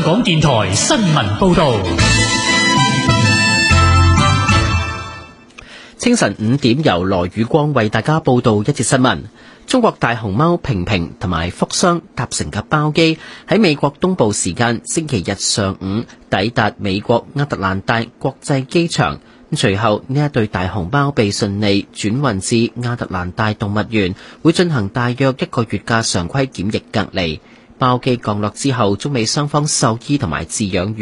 港電台新聞報道。 清晨5點，由羅宇光為大家報道一節新聞。中國大熊貓平平同埋福箱搭乘嘅包機喺美國東部時間星期日上午抵達美國亞特蘭大國際機場。隨後呢一對大熊貓被順利轉運至亞特蘭大動物園，會進行大約1個月嘅常規檢疫隔離。包機降落之後，中美雙方獸醫同埋飼養員